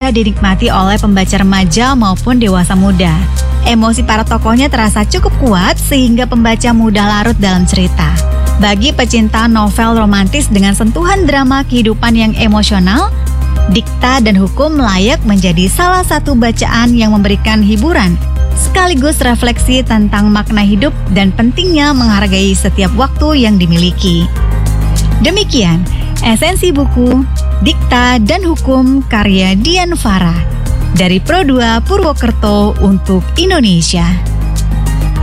bisa dinikmati oleh pembaca remaja maupun dewasa muda. Emosi para tokohnya terasa cukup kuat sehingga pembaca mudah larut dalam cerita. Bagi pecinta novel romantis dengan sentuhan drama kehidupan yang emosional, Dikta dan Hukum layak menjadi salah satu bacaan yang memberikan hiburan, sekaligus refleksi tentang makna hidup dan pentingnya menghargai setiap waktu yang dimiliki. Demikian esensi buku Dikta dan Hukum karya Dian Farah dari Pro2 Purwokerto untuk Indonesia.